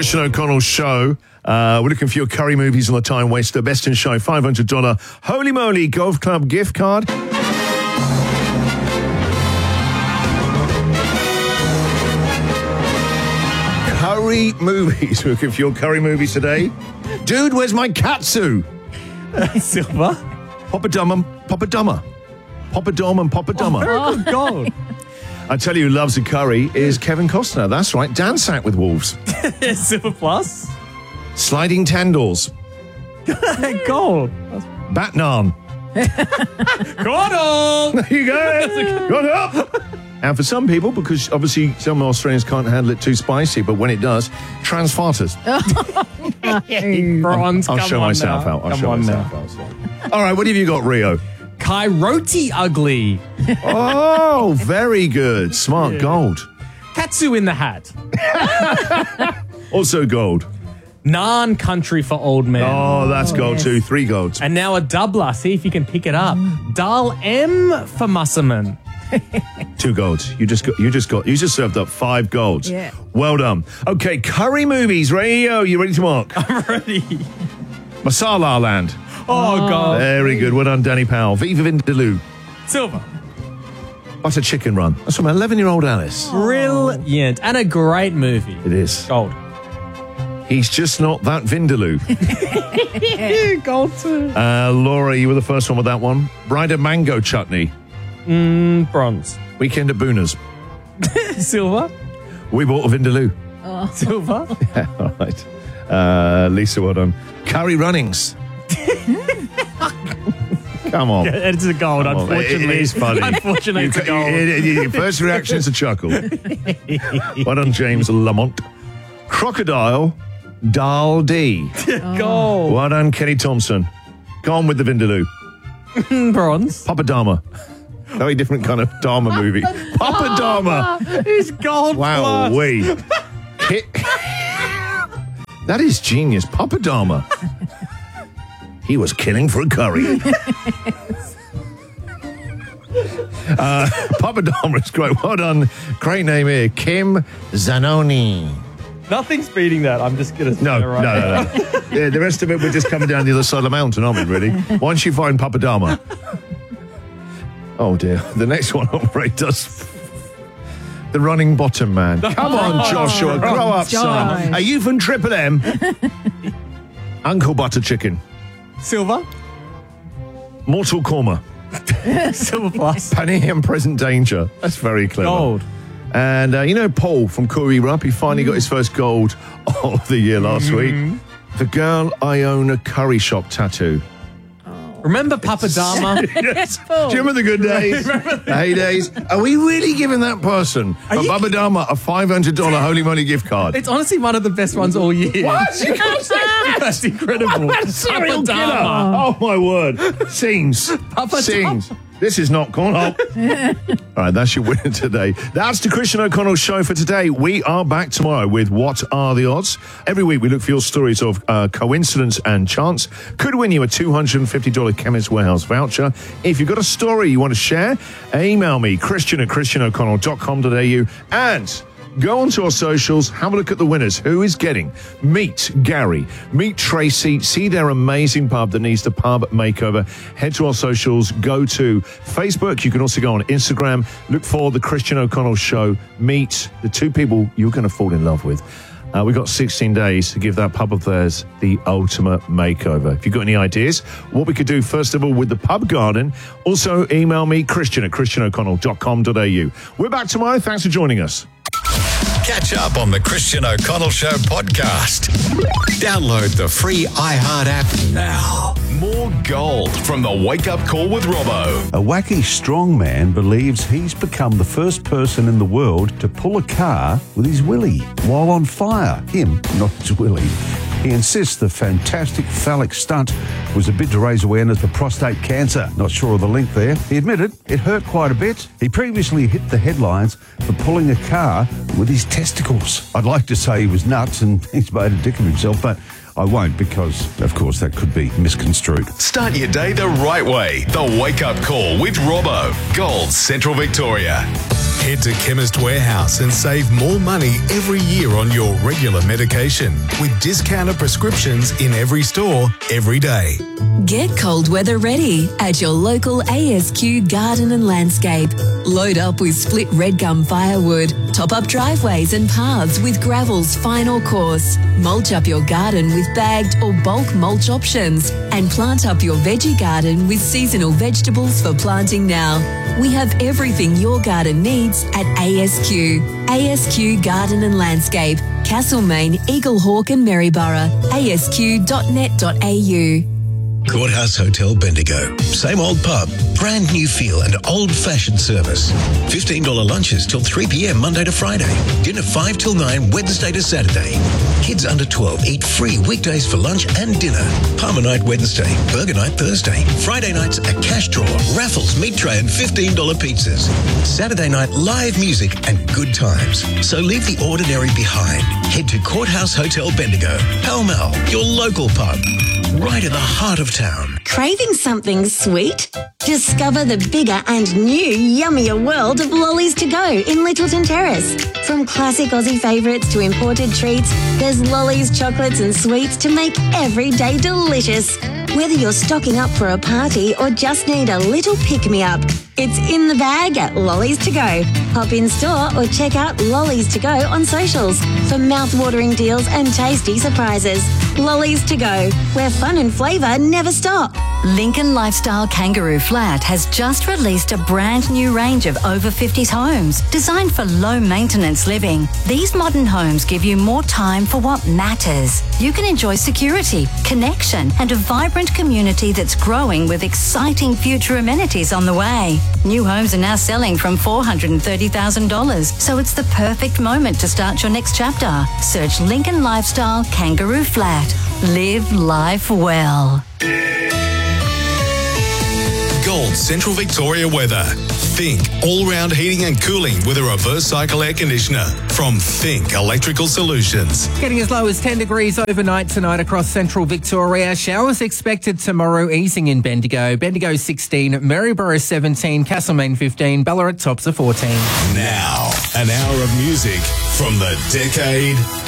Christian O'Connell Show. We're looking for your curry movies on the Time Waster. Best in Show, $500 Holy Moly Golf Club gift card. Curry movies. We're looking for your curry movies today. Dude, where's my katsu? Silver. Papa Dummer. Papa Dom and Papa Dummer. Oh, God. I tell you who loves a curry is Kevin Costner. That's right. Dan sat with wolves. Silver plus. Sliding Tandles. Gold. Batnan. Gold. There you go. Got up. And for some people, because obviously some Australians can't handle it too spicy, but when it does, transfarters. Bronze. I'll show myself out. I'll show myself out. All right, what have you got, Rio? Coyote ugly. Oh, very good. Smart gold. Katsu in the hat. Also gold. Naan country for old men. Oh, that's gold too. 3 golds. And now a doubler. See if you can pick it up. Dal M for Musserman. 2 golds. You just served up 5 golds. Yeah. Well done. Okay, curry movies. Rio, you ready to mark? I'm ready. Masala Land. Oh, God. Very good. Well done, Danny Powell. Viva Vindaloo. Silver. Butter Chicken Run. That's from 11-year-old Alice. Brilliant. And a great movie. It is. Gold. He's just not that Vindaloo. Gold too. Laura, you were the first one with that one. Brider Mango Chutney. Bronze. Weekend at Booner's. Silver. We bought a Vindaloo. Silver. Yeah, all right. Lisa, well done. Curry Runnings. Come on. It's a gold, Come on. unfortunately. It is funny. Unfortunately, it's a gold. Your first reaction is a chuckle. Well done, James Lamont. Crocodile Dal D. Gold. Well done, Kenny Thompson. Go on with the Vindaloo. Bronze. Papa Dharma. Very different kind of Dharma movie. Papa Dharma. It's gold. Wow, plus. That is genius. Papa Dharma. He was killing for a curry. Papa Dharma is great. Well done. Great name here. Kim Zanoni. Nothing's beating that. I'm just going to say No. it right. Yeah, the rest of it, we're just coming down the other side of the mountain, aren't we, really? Once you find Papa Dharma. Oh, dear. The next one on Ray does... The Running Bottom Man. Come on, Joshua. Grow up, son. Are you from Triple M? Uncle Butter Chicken. Silver. Mortal Korma. Silver plus. Penny and Present Danger. That's very clever. Gold. And you know Paul from Koori Rupp? He finally got his first gold of the year last week. The Girl I Own a Curry Shop tattoo. Remember Papa Dharma? Yes. Do you remember the good days? The heydays? Are we really giving that person, Papa Dharma, a $500 Holy Moly gift card? It's honestly one of the best ones all year. What? You can't say that. That's incredible. That's serial Papa killer. Dharma. Oh, my word. Scenes. Papa Scenes. This is not cornhole. All right, that's your winner today. That's the Christian O'Connell Show for today. We are back tomorrow with What Are the Odds? Every week we look for your stories of coincidence and chance. Could win you a $250 Chemist Warehouse voucher. If you've got a story you want to share, email me, christian@christianoconnell.com.au, and go onto our socials, have a look at the winners. Who is getting? Meet Gary, meet Tracy, see their amazing pub that needs the pub makeover. Head to our socials, go to Facebook. You can also go on Instagram, look for The Christian O'Connell Show. Meet the 2 people you're going to fall in love with. We've got 16 days to give that pub of theirs the ultimate makeover. If you've got any ideas, what we could do, first of all, with the pub garden, also email me, christian@christianoconnell.com.au. We're back tomorrow. Thanks for joining us. Catch up on the Christian O'Connell Show podcast. Download the free iHeart app now. More gold from the Wake Up Call with Robbo. A wacky strongman believes he's become the first person in the world to pull a car with his willy while on fire. Him, not his willy. He insists the fantastic phallic stunt was a bid to raise awareness for prostate cancer. Not sure of the link there. He admitted it hurt quite a bit. He previously hit the headlines for pulling a car with his testicles. I'd like to say he was nuts and he's made a dick of himself, but I won't because, of course, that could be misconstrued. Start your day the right way. The Wake Up Call with Robbo. Gold Central Victoria. Head to Chemist Warehouse and save more money every year on your regular medication with discounted prescriptions in every store, every day. Get cold weather ready at your local ASQ Garden and Landscape. Load up with split red gum firewood, top up driveways and paths with gravel's final course, mulch up your garden with bagged or bulk mulch options, and plant up your veggie garden with seasonal vegetables for planting now. We have everything your garden needs at ASQ. ASQ Garden and Landscape, Castlemaine, Eaglehawk and Maryborough. asq.net.au. Courthouse Hotel Bendigo. Same old pub, brand new feel and old-fashioned service. $15 lunches till 3 p.m. Monday to Friday. Dinner 5 till 9 Wednesday to Saturday. Kids under 12 eat free weekdays for lunch and dinner. Palmer night Wednesday, burger night Thursday. Friday nights a cash draw, raffles, meat tray and $15 pizzas. Saturday night live music and good times. So leave the ordinary behind. Head to Courthouse Hotel Bendigo. Pall Mall, your local pub. Right in the heart of town. Craving something sweet? Discover the bigger and new yummier world of Lollies to Go in Littleton Terrace. From classic Aussie favourites to imported treats, there's Lollies, chocolates and sweets to make every day delicious. Whether you're stocking up for a party or just need a little pick-me-up, it's in the bag at Lollies to Go. Hop in store or check out Lollies to Go on socials for mouth-watering deals and tasty surprises. Lollies to Go, where fun and flavour never stop. Lincoln Lifestyle Kangaroo Flat has just released a brand new range of over 50s homes designed for low maintenance living. These modern homes give you more time for what matters. You can enjoy security, connection and a vibrant community that's growing with exciting future amenities on the way. New homes are now selling from $430,000, so it's the perfect moment to start your next chapter. Search Lincoln Lifestyle Kangaroo Flat. Live life well. Gold Central Victoria weather. Think all-round heating and cooling with a reverse cycle air conditioner from Think Electrical Solutions. Getting as low as 10 degrees overnight tonight across central Victoria. Showers expected tomorrow, easing in Bendigo. Bendigo 16, Maryborough 17, Castlemaine 15, Ballarat tops of 14. Now, an hour of music from the decade